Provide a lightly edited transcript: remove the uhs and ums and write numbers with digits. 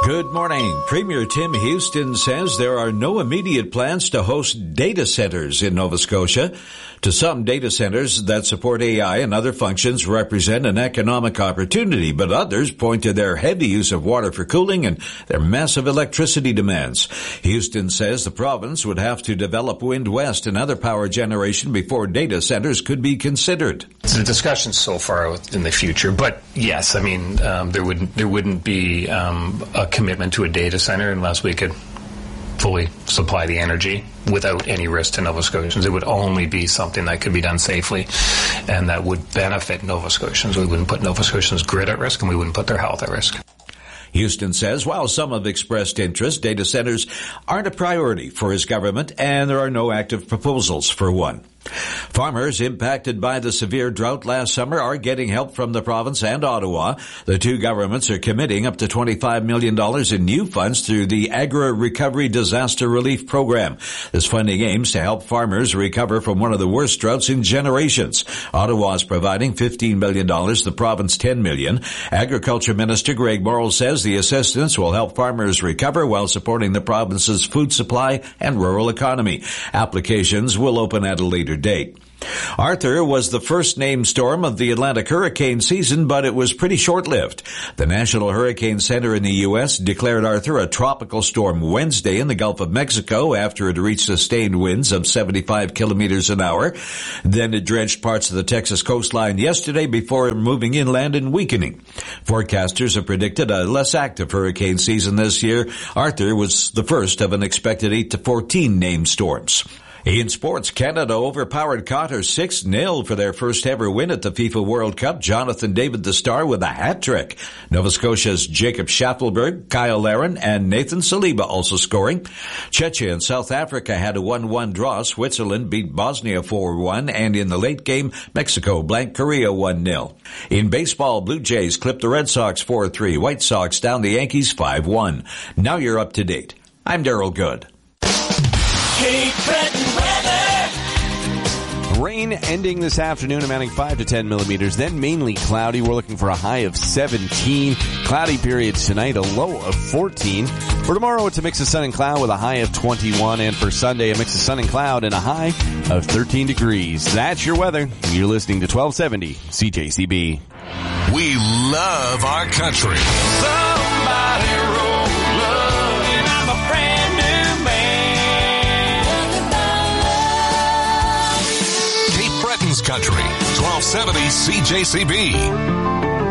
Good morning. Premier Tim Houston says there are no immediate plans to host data centers in Nova Scotia. To some, data centers that support AI and other functions represent an economic opportunity, but others point to their heavy use of water for cooling and their massive electricity demands. Houston says the province would have to develop Wind West and other power generation before data centers could be considered. The discussion's so far in the future, but yes, I mean, there wouldn't be a commitment to a data center unless we could fully supply the energy without any risk to Nova Scotians. It would only be something that could be done safely and that would benefit Nova Scotians. We wouldn't put Nova Scotians' grid at risk, and we wouldn't put their health at risk. Houston says while some have expressed interest, data centers aren't a priority for his government, and there are no active proposals for one. Farmers impacted by the severe drought last summer are getting help from the province and Ottawa. The two governments are committing up to $25 million in new funds through the Agri-Recovery Disaster Relief Program. This funding aims to help farmers recover from one of the worst droughts in generations. Ottawa is providing $15 million, the province $10 million. Agriculture Minister Greg Morrill says the assistance will help farmers recover while supporting the province's food supply and rural economy. Applications will open at a later date. Arthur was the first named storm of the Atlantic hurricane season, but it was pretty short-lived. The National Hurricane Center in the U.S. declared Arthur a tropical storm Wednesday in the Gulf of Mexico after it reached sustained winds of 75 kilometers an hour. Then it drenched parts of the Texas coastline yesterday before moving inland and weakening. Forecasters have predicted a less active hurricane season this year. Arthur was the first of an expected 8 to 14 named storms. In sports, Canada overpowered Qatar 6-0 for their first ever win at the FIFA World Cup. Jonathan David the star with a hat-trick. Nova Scotia's Jacob Schaffelberg, Kyle Larin, and Nathan Saliba also scoring. Czechia and South Africa had a 1-1 draw. Switzerland beat Bosnia 4-1, and in the late game, Mexico blanked Korea 1-0. In baseball, Blue Jays clipped the Red Sox 4-3. White Sox down the Yankees 5-1. Now you're up to date. I'm Daryl Good. Cape Breton weather. Rain ending this afternoon, amounting 5 to 10 millimeters, then mainly cloudy. We're looking for a high of 17. Cloudy periods tonight, a low of 14. For tomorrow, it's a mix of sun and cloud with a high of 21. And for Sunday, a mix of sun and cloud and a high of 13 degrees. That's your weather. You're listening to 1270 CJCB. We love our country. Somebody roll up, and I'm a brand new man. Cape Breton's Country, 1270 CJCB.